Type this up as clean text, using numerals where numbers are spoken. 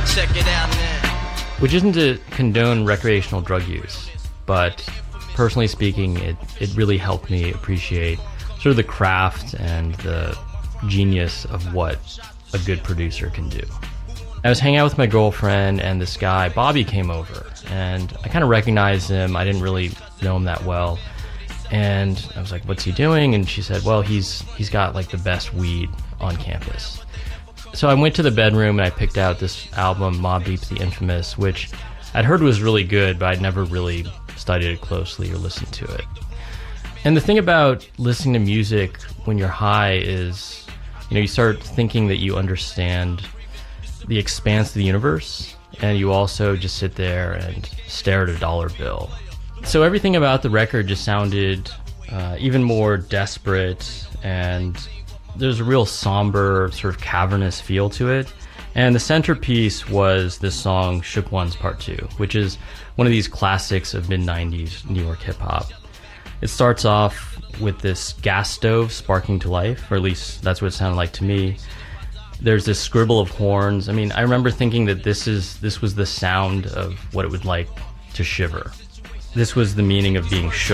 check it out now. Which isn't to condone recreational drug use, but personally speaking, it really helped me appreciate sort of the craft and the genius of what a good producer can do. I was hanging out with my girlfriend, and this guy, Bobby, came over, and I kind of recognized him. I didn't really know him that well, and I was like, what's he doing? And she said, well, he's got like the best weed on campus. So I went to the bedroom and I picked out this album, Mobb Deep's The Infamous, which I'd heard was really good, but I'd never really studied it closely or listened to it. And the thing about listening to music when you're high is, you start thinking that you understand the expanse of the universe, and you also just sit there and stare at a dollar bill. So everything about the record just sounded even more desperate, and there's a real somber, sort of cavernous feel to it. And the centerpiece was this song, Shook Ones Part 2, which is one of these classics of mid-90s New York hip-hop. It starts off with this gas stove sparking to life, or at least that's what it sounded like to me. There's this scribble of horns. I mean, I remember thinking that this was the sound of what it would like to shiver. This was the meaning of being shook.